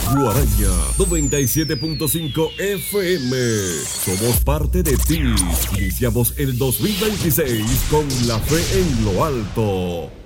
Guaraña 97.5 FM. Somos parte de ti. Iniciamos el 2026 con la fe en lo alto.